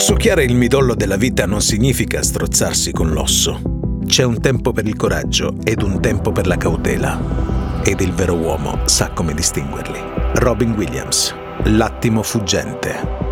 Succhiare il midollo della vita non significa strozzarsi con l'osso. C'è un tempo per il coraggio ed un tempo per la cautela. Ed il vero uomo sa come distinguerli. Robin Williams, L'attimo fuggente.